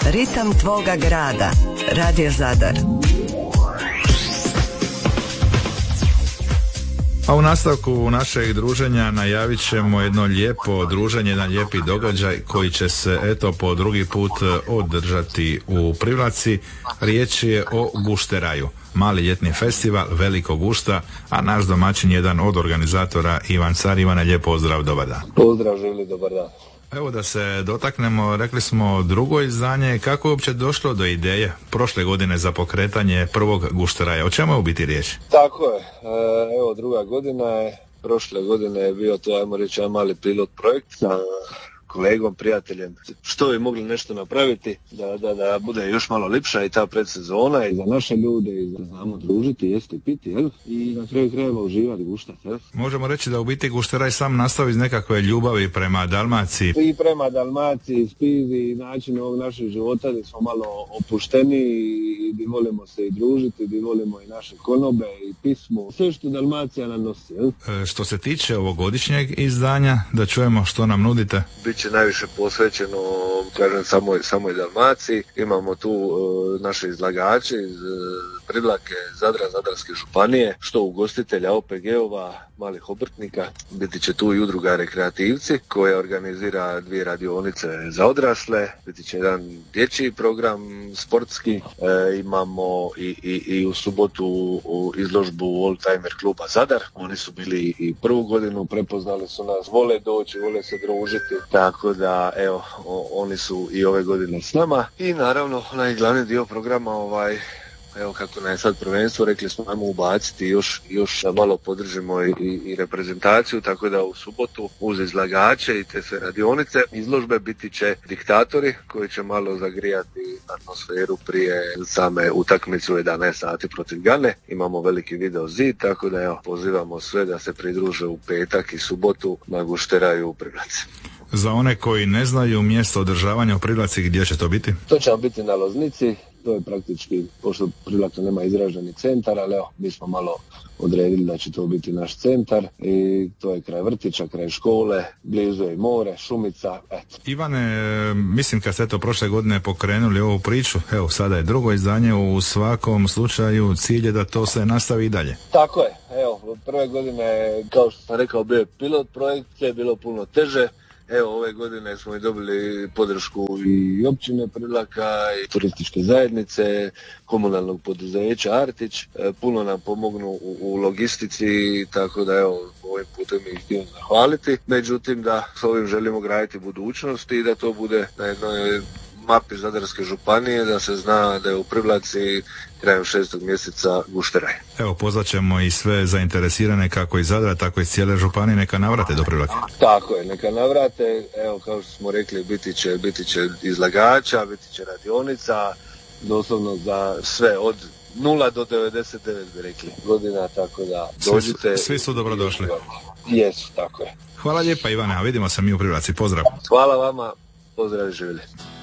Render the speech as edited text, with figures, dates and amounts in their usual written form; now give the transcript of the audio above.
Ritam tvoga grada. Radio Zadar. A u nastavku našeg druženja najavit ćemo jedno lijepo druženje, jedan lijepi događaj koji će se eto po drugi put održati u Privlaci. Riječ je o gušteraju. Mali ljetni festival velikog gušta, a naš domaćin jedan od organizatora Ivan Car. Ivane, lijep pozdrav, dobar dan. Pozdrav, želi, dobar dan. Evo da se dotaknemo, rekli smo drugo izdanje, kako je uopće došlo do ideje prošle godine za pokretanje prvog gušteraja, o čemu je u biti riječ? Tako je, evo druga godina je, prošle godine je bio to, ajmo reći, jedan mali pilot projekt sa kolegom, prijateljem, što bi mogli nešto napraviti da bude još malo lipša i ta predsezona i za naše ljude i da znamo družiti, jesti, piti, jel? I na kraju krajeva uživati, guštati, jel? Možemo reći da u biti gušteraj sam nastavi iz nekakve ljubavi prema Dalmaciji. I prema Dalmaciji, spizi i načinu ovog našeg života gdje smo malo opušteni i gdje volimo se i družiti, gdje volimo i naše konobe i pismo, sve što Dalmacija nam nosi, jel? Što se tiče ovogodišnjeg izdanja, da čujemo što nam nudite. Biće najviše posvećeno, kažem, samoj Dalmaciji. Imamo tu naše izlagače iz Privlake, Zadra, Zadarske županije, što ugostitelja, OPG-ova, malih obrtnika. Biti će tu i udruga Rekreativci koja organizira 2 radionice za odrasle. Biti će jedan dječji program sportski. Imamo i u subotu izložbu Oldtimer kluba Zadar. Oni su bili i prvu godinu, prepoznali su nas, vole doći, vole se družiti. Tako da, evo, oni su i ove godine s nama. I naravno, onaj glavni dio programa, evo kako nam je sad prvenstvo, rekli smo ajmo ubaciti još da malo podržimo i reprezentaciju, tako da u subotu uz izlagače i te sve radionice izložbe biti će diktatori koji će malo zagrijati atmosferu prije same utakmice u 11 sati protiv Gane. Imamo veliki video zid, tako da evo pozivamo sve da se pridruže u petak i subotu na gušteraju u Privlaci. Za one koji ne znaju mjesto održavanja u Privlaci, gdje će to biti? To će biti na Loznici, to je praktički, pošto Privlaka nema izraženi centar, ali evo, mi smo malo odredili da će to biti naš centar i to je kraj vrtića, kraj škole, blizu je more, šumica, eto. Ivane, mislim kad ste to prošle godine pokrenuli ovu priču, evo sada je drugo izdanje, u svakom slučaju cilj je da to se nastavi i dalje. Tako je, evo, prve godine, kao što sam rekao, bio je pilot projekt, je bilo puno teže. Evo, ove godine smo i dobili podršku i općine Privlaka i turističke zajednice, komunalnog poduzeća Artić. Puno nam pomognu u logistici, tako da evo, ovim putem ih htio zahvaliti. Međutim, da s ovim želimo graditi budućnost i da to bude na jednoj mapi Zadarske županije, da se zna da je u Privlaci krajem 6. mjeseca gušteraj. Evo, pozvaćemo i sve zainteresirane kako iz Zadra, tako i iz cijele županije, neka navrate do Privlake. Tako je, neka navrate, evo kao što smo rekli, biti će izlagača, biti će radionica, doslovno za sve od 0 do 99 bi rekli godina, tako da dođite. Svi su dobrodošli. Jesu, tako je. Hvala lijepa Ivane, a vidimo se mi u Privlaci, pozdrav. Hvala vama, pozdrav i živjeli.